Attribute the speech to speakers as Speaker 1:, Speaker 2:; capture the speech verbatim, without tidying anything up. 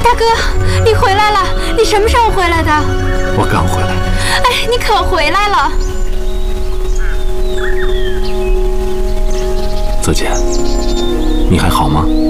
Speaker 1: 大哥，你回来了！你什么时候回来的？
Speaker 2: 我刚回来。
Speaker 1: 哎，你可回来了！
Speaker 2: 泽姐，你还好吗？